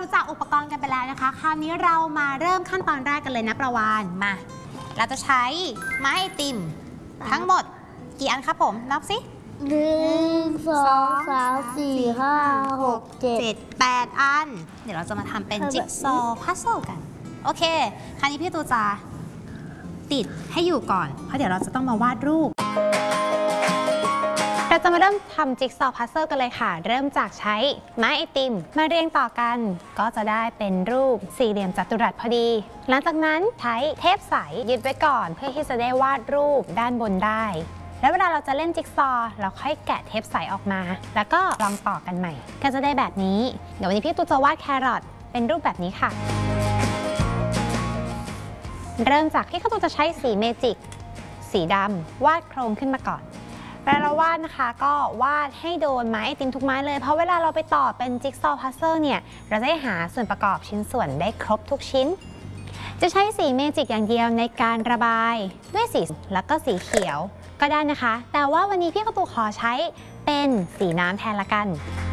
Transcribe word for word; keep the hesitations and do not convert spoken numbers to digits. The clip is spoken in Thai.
จักอุปกรณ์กันไปแล้วนะคะคราวนี้เรามาเริ่มขั้นตอนแรกกันเลยนะประวานมาเราจะใช้ไม้ไอติมทั้งหมดกี่อันครับผมนับสิหนึ่งสองสามสี่ห้าหกเจ็ดแปดอันเดี๋ยวเราจะมาทำเป็นจิ๊กซอว์พัซเซิลกันโอเคคราวนี้พี่ตูจะติดให้อยู่ก่อนเพราะเดี๋ยวเราจะต้องมาวาดรูปเราจะมาเริ่มทำจิ๊กซอว์พัซเซิลกันเลยค่ะเริ่มจากใช้ไม้ไอติมมาเรียงต่อกันก็จะได้เป็นรูปสี่เหลี่ยมจัตุรัสพอดีหลังจากนั้นใช้เทปใสยึดไว้ก่อนเพื่อที่จะได้วาดรูปด้านบนได้แล้วเวลาเราจะเล่นจิ๊กซอว์เราค่อยแกะเทปใสออกมาแล้วก็ลองต่อกันใหม่ก็จะได้แบบนี้เดี๋ยววันนี้พี่ตูจะวาดแครอทเป็นรูปแบบนี้ค่ะเริ่มจากที่เขาจะใช้สีเมจิกสีดำวาดโครงขึ้นมาก่อนเวลาเราวาดนะคะก็วาดให้โดนไม้ไอติมทุกไม้เลยเพราะเวลาเราไปต่อเป็นจิ๊กซอว์พัซเซิลเนี่ยเราจะได้หาส่วนประกอบชิ้นส่วนได้ครบทุกชิ้นจะใช้สีเมจิกอย่างเดียวในการระบายด้วยสีแล้วก็สีเขียวก็ได้นะคะแต่ว่าวันนี้พี่กระตูขอใช้เป็นสีน้ำแทนละกัน